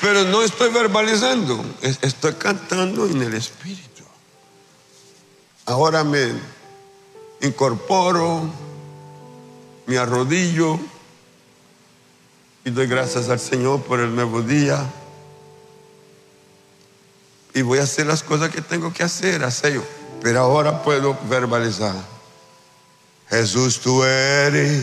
pero no estoy verbalizando, estoy cantando en el Espíritu. Ahora me incorporo, me arrodillo y doy gracias al Señor por el nuevo día. Y voy a hacer las cosas que tengo que hacer, pero ahora puedo verbalizar. Jesús, tú eres